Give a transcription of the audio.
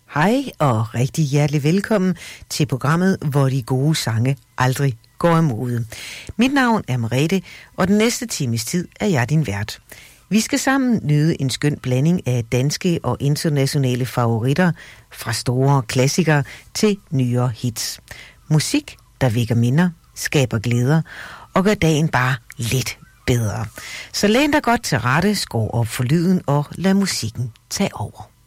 Hej og rigtig hjertelig velkommen til programmet, hvor de gode sange aldrig går af mode. Mit navn er Merete, og den næste times tid er jeg din vært. Vi skal sammen nyde en skøn blanding af danske og internationale favoritter, fra store klassikere til nyere hits. Musik, der vækker minder, skaber glæder og gør dagen bare lidt bedre. Så læn dig godt til rette, skru op for lyden og lad musikken tage over.